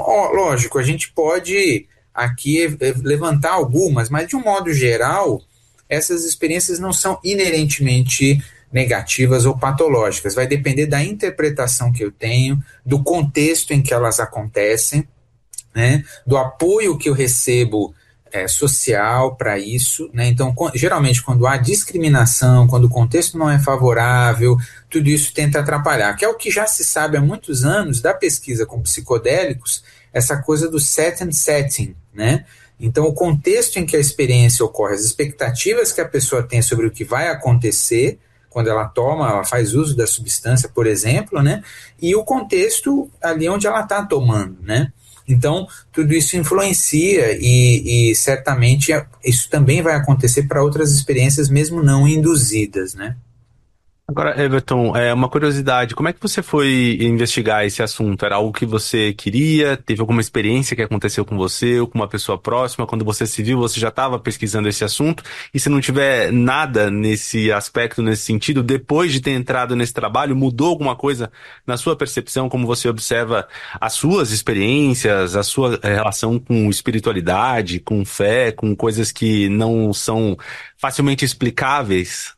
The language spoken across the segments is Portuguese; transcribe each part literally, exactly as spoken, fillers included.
Ó, lógico, a gente pode aqui levantar algumas, mas de um modo geral, essas experiências não são inerentemente negativas ou patológicas. Vai depender da interpretação que eu tenho, do contexto em que elas acontecem, né, do apoio que eu recebo é, social para isso, né? Então, geralmente, quando há discriminação, quando o contexto não é favorável, tudo isso tenta atrapalhar, que é o que já se sabe há muitos anos da pesquisa com psicodélicos, essa coisa do set and setting, né? Então, o contexto em que a experiência ocorre, as expectativas que a pessoa tem sobre o que vai acontecer quando ela toma, ela faz uso da substância, por exemplo, né? E o contexto ali onde ela está tomando, né? Então, tudo isso influencia e, e certamente isso também vai acontecer para outras experiências, mesmo não induzidas, né? Agora, Everton, é uma curiosidade, como é que você foi investigar esse assunto? Era algo que você queria? Teve alguma experiência que aconteceu com você ou com uma pessoa próxima? Quando você se viu, você já estava pesquisando esse assunto? E se não tiver nada nesse aspecto, nesse sentido, depois de ter entrado nesse trabalho, mudou alguma coisa na sua percepção, como você observa as suas experiências, a sua relação com espiritualidade, com fé, com coisas que não são facilmente explicáveis?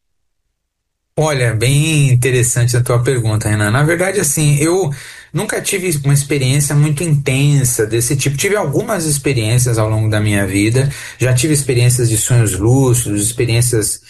Olha, bem interessante a tua pergunta, Renan. Na verdade, assim, eu nunca tive uma experiência muito intensa desse tipo. Tive algumas experiências ao longo da minha vida. Já tive experiências de sonhos lúcidos, experiências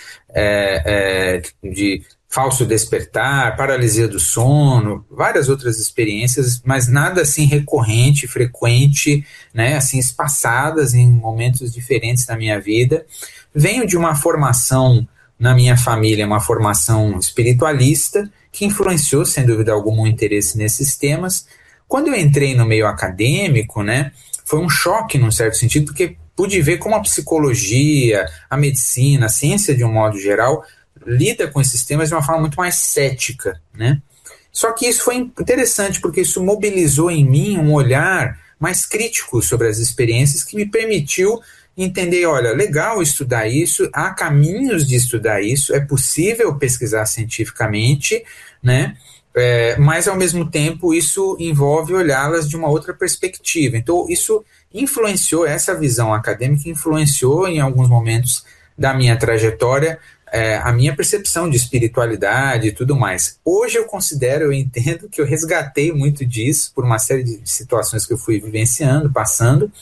é, é, de falso despertar, paralisia do sono, várias outras experiências, mas nada assim recorrente, frequente, né, assim espaçadas em momentos diferentes da minha vida. Venho de uma formação na minha família, uma formação espiritualista, que influenciou, sem dúvida alguma, o interesse nesses temas. Quando eu entrei no meio acadêmico, né, foi um choque, num certo sentido, porque pude ver como a psicologia, a medicina, a ciência de um modo geral, lida com esses temas de uma forma muito mais cética, né? Só que isso foi interessante, porque isso mobilizou em mim um olhar mais crítico sobre as experiências que me permitiu entender, olha, legal estudar isso, há caminhos de estudar isso, é possível pesquisar cientificamente, né? É, mas ao mesmo tempo isso envolve olhá-las de uma outra perspectiva. Então isso influenciou, essa visão acadêmica influenciou em alguns momentos da minha trajetória é, a minha percepção de espiritualidade e tudo mais. Hoje eu considero, eu entendo que eu resgatei muito disso por uma série de situações que eu fui vivenciando, passando,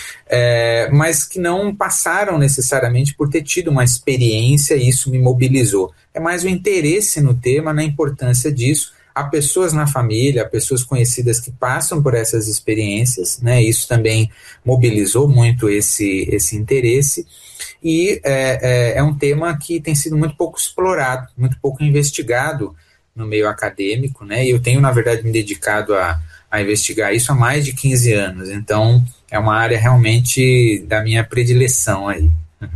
É, mas que não passaram necessariamente por ter tido uma experiência e isso me mobilizou. É mais o interesse no tema, na importância disso. Há pessoas na família, há pessoas conhecidas que passam por essas experiências, né? Isso também mobilizou muito esse, esse interesse. E é, é, é um tema que tem sido muito pouco explorado, muito pouco investigado no meio acadêmico, né? E eu tenho, na verdade, me dedicado a, a investigar isso há mais de quinze anos. Então, é uma área realmente da minha predileção aí.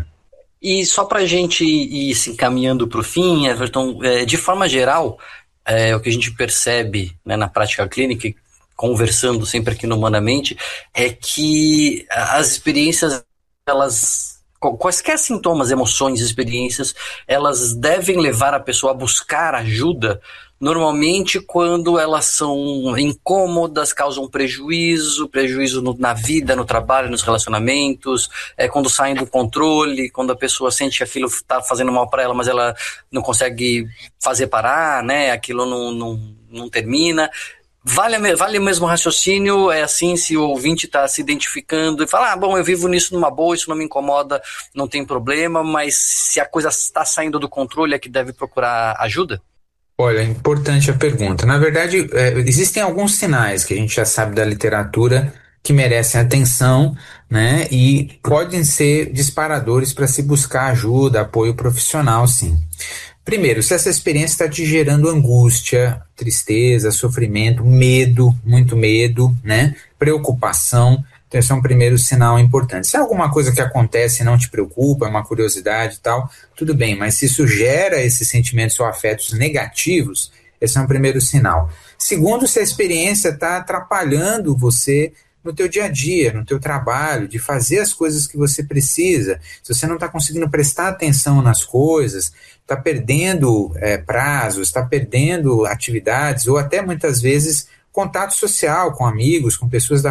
E só para a gente ir se encaminhando para o fim, Everton, é, de forma geral, é, o que a gente percebe, né, na prática clínica, e conversando sempre aqui no Humanamente, é que as experiências, elas, quaisquer sintomas, emoções, experiências, elas devem levar a pessoa a buscar ajuda, normalmente quando elas são incômodas, causam prejuízo, prejuízo no, na vida, no trabalho, nos relacionamentos, é, quando saem do controle, quando a pessoa sente que aquilo está fazendo mal para ela, mas ela não consegue fazer parar, né? Aquilo não, não, não termina. Vale, vale o mesmo raciocínio, é assim, se o ouvinte está se identificando e fala, ah, bom, eu vivo nisso numa boa, isso não me incomoda, não tem problema, mas se a coisa está saindo do controle é que deve procurar ajuda? Olha, importante a pergunta. Na verdade, é, existem alguns sinais que a gente já sabe da literatura que merecem atenção, né? E podem ser disparadores para se buscar ajuda, apoio profissional, sim. Primeiro, se essa experiência está te gerando angústia, tristeza, sofrimento, medo, muito medo, né? Preocupação. Então, esse é um primeiro sinal importante. Se é alguma coisa que acontece e não te preocupa, é uma curiosidade e tal, tudo bem, mas se isso gera esses sentimentos ou afetos negativos, esse é um primeiro sinal. Segundo, se a experiência está atrapalhando você no teu dia a dia, no teu trabalho, de fazer as coisas que você precisa, se você não está conseguindo prestar atenção nas coisas, está perdendo é, prazos, está perdendo atividades, ou até muitas vezes contato social com amigos, com pessoas da